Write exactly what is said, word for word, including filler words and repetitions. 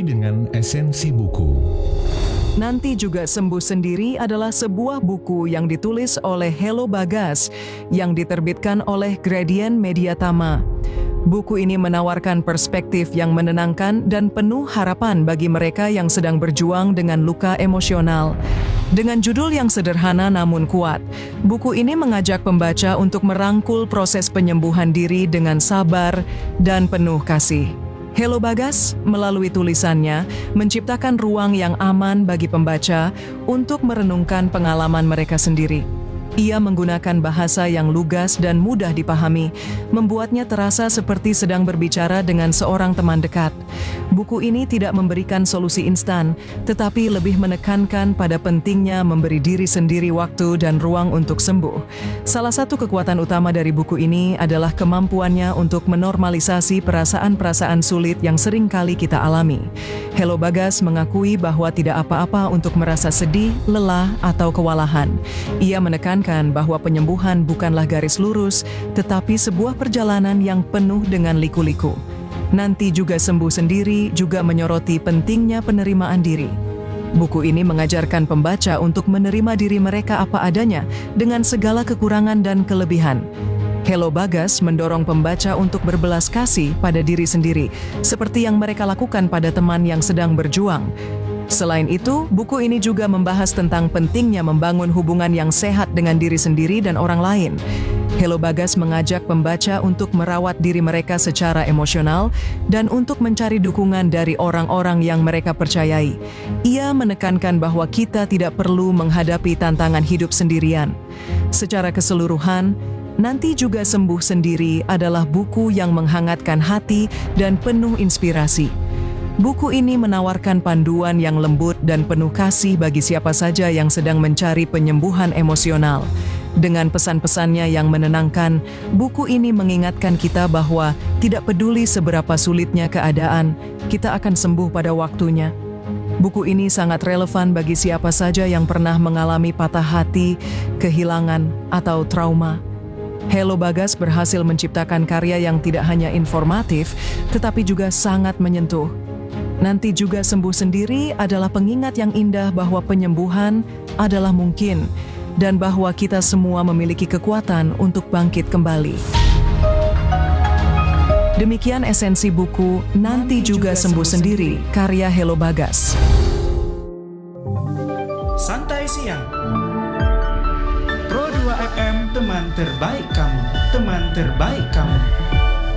dengan esensi buku. Nanti Juga Sembuh Sendiri adalah sebuah buku yang ditulis oleh Hello Bagas yang diterbitkan oleh Gradient Media Tama. Buku ini menawarkan perspektif yang menenangkan dan penuh harapan bagi mereka yang sedang berjuang dengan luka emosional. Dengan judul yang sederhana namun kuat, buku ini mengajak pembaca untuk merangkul proses penyembuhan diri dengan sabar dan penuh kasih. Hello Bagas, melalui tulisannya, menciptakan ruang yang aman bagi pembaca untuk merenungkan pengalaman mereka sendiri. Ia menggunakan bahasa yang lugas dan mudah dipahami, membuatnya terasa seperti sedang berbicara dengan seorang teman dekat. Buku ini tidak memberikan solusi instan, tetapi lebih menekankan pada pentingnya memberi diri sendiri waktu dan ruang untuk sembuh. Salah satu kekuatan utama dari buku ini adalah kemampuannya untuk menormalisasi perasaan-perasaan sulit yang sering kali kita alami. Hello Bagas mengakui bahwa tidak apa-apa untuk merasa sedih, lelah, atau kewalahan. Ia menekankan bahwa penyembuhan bukanlah garis lurus, tetapi sebuah perjalanan yang penuh dengan liku-liku. Nanti Juga Sembuh Sendiri juga menyoroti pentingnya penerimaan diri. Buku ini mengajarkan pembaca untuk menerima diri mereka apa adanya dengan segala kekurangan dan kelebihan. Hello Bagas mendorong pembaca untuk berbelas kasih pada diri sendiri, seperti yang mereka lakukan pada teman yang sedang berjuang. Selain itu, buku ini juga membahas tentang pentingnya membangun hubungan yang sehat dengan diri sendiri dan orang lain. Hello Bagas mengajak pembaca untuk merawat diri mereka secara emosional dan untuk mencari dukungan dari orang-orang yang mereka percayai. Ia menekankan bahwa kita tidak perlu menghadapi tantangan hidup sendirian. Secara keseluruhan, Nanti Juga Sembuh Sendiri adalah buku yang menghangatkan hati dan penuh inspirasi. Buku ini menawarkan panduan yang lembut dan penuh kasih bagi siapa saja yang sedang mencari penyembuhan emosional. Dengan pesan-pesannya yang menenangkan, buku ini mengingatkan kita bahwa tidak peduli seberapa sulitnya keadaan, kita akan sembuh pada waktunya. Buku ini sangat relevan bagi siapa saja yang pernah mengalami patah hati, kehilangan, atau trauma. Hello Bagas berhasil menciptakan karya yang tidak hanya informatif, tetapi juga sangat menyentuh. Nanti Juga Sembuh Sendiri adalah pengingat yang indah bahwa penyembuhan adalah mungkin dan bahwa kita semua memiliki kekuatan untuk bangkit kembali. Demikian esensi buku Nanti Juga Sembuh Sendiri, karya Hello Bagas. Santai Siang Pro dua F M, teman terbaik kamu, teman terbaik kamu.